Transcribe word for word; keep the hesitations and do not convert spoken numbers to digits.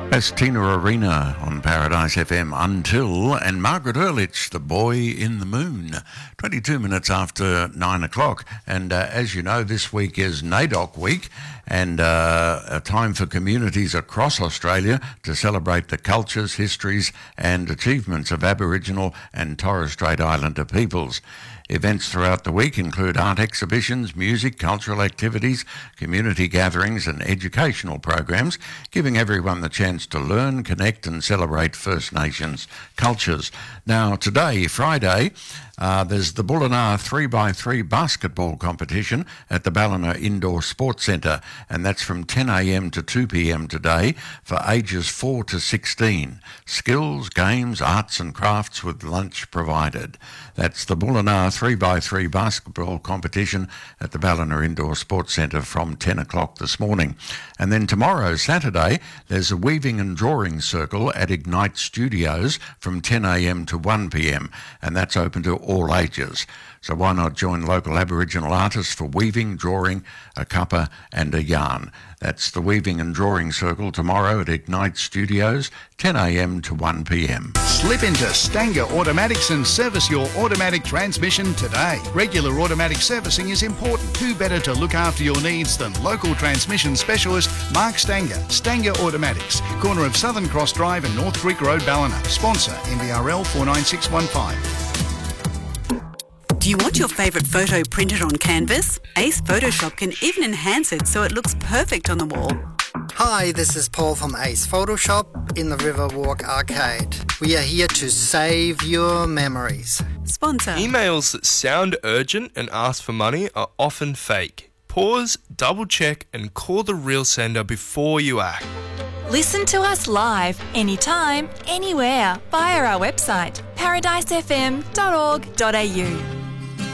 That's Tina Arena on Paradise F M until, and Margaret Ehrlich, The Boy in the Moon, twenty-two minutes after nine o'clock. And uh, as you know, this week is NAIDOC week, and uh, a time for communities across Australia to celebrate the cultures, histories and achievements of Aboriginal and Torres Strait Islander peoples. Events throughout the week include art exhibitions, music, cultural activities, community gatherings and educational programs, giving everyone the chance to learn, connect and celebrate First Nations cultures. Now today, Friday, uh, there's the Boolarnar three by three basketball competition at the Ballina Indoor Sports Centre, and that's from ten a m to two p m today for ages four to sixteen. Skills, games, arts and crafts with lunch provided. That's the Boolarnar three by three basketball competition at the Ballina Indoor Sports Centre from ten o'clock this morning. And then tomorrow, Saturday, there's a weaving and drawing circle at Ignite Studios from ten a m to one p m, and that's open to all ages. So why not join local Aboriginal artists for weaving, drawing, a cuppa and a yarn. That's the Weaving and Drawing Circle tomorrow at Ignite Studios, ten a m to one p m. Slip into Stanger Automatics and service your automatic transmission today. Regular automatic servicing is important. Who better to look after your needs than local transmission specialist Mark Stanger. Stanger Automatics, corner of Southern Cross Drive and North Creek Road, Ballina. Sponsor M B R L four nine six one five. Do you want your favourite photo printed on canvas? Ace Photoshop can even enhance it so it looks perfect on the wall. Hi, this is Paul from Ace Photoshop in the Riverwalk Arcade. We are here to save your memories. Sponsor. Emails that sound urgent and ask for money are often fake. Pause, double check and call the real sender before you act. Listen to us live, anytime, anywhere, via our website, paradise f m dot org dot a u.